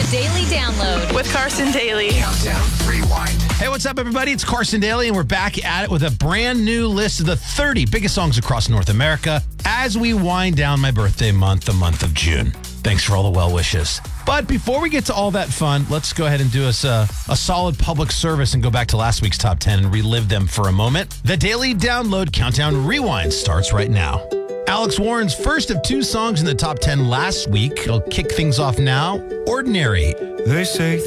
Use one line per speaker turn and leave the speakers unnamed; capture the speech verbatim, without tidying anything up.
Daily Download
with Carson Daly.
Countdown Rewind.
Hey, what's up, everybody? It's Carson Daly, and we're back at it with a brand new list of the thirty biggest songs across North America as we wind down my birthday month, the month of June. Thanks for all the well wishes. But before we get to all that fun, let's go ahead and do us a, a solid public service and go back to last week's top ten and relive them for a moment. The Daily Download Countdown Rewind starts right now. Alex Warren's first of two songs in the top ten last week. I'll kick things off now. Ordinary.
They say